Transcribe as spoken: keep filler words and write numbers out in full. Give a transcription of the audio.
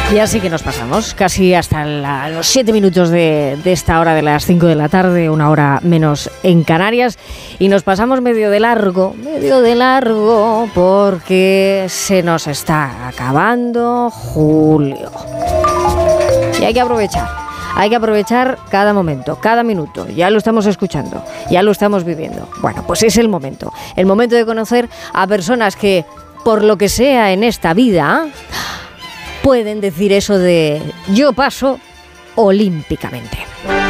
Y así que nos pasamos casi hasta la, los siete minutos de, de esta hora de las cinco de la tarde, una hora menos en Canarias, y nos pasamos medio de largo, medio de largo, porque se nos está acabando julio. Y hay que aprovechar, hay que aprovechar cada momento, cada minuto. Ya lo estamos escuchando, ya lo estamos viviendo. Bueno, pues es el momento, el momento de conocer a personas que, por lo que sea en esta vida, pueden decir eso de yo paso olímpicamente.